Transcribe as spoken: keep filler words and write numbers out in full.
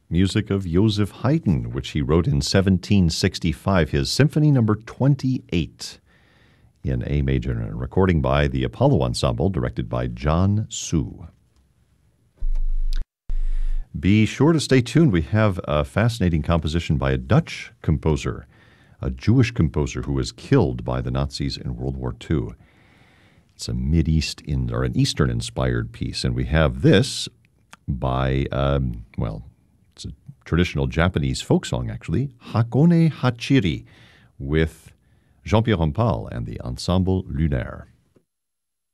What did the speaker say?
music of Joseph Haydn, which he wrote in seventeen sixty-five, his Symphony Number twenty-eight in A major, and a recording by the Apollo Ensemble, directed by John Su. Be sure to stay tuned. We have a fascinating composition by a Dutch composer, a Jewish composer who was killed by the Nazis in World War Two. It's a Mid-East in, or an Eastern-inspired piece, and we have this by, um, well, it's a traditional Japanese folk song, actually, Hakone Hachiri, with Jean-Pierre Rampal and the Ensemble Lunaire.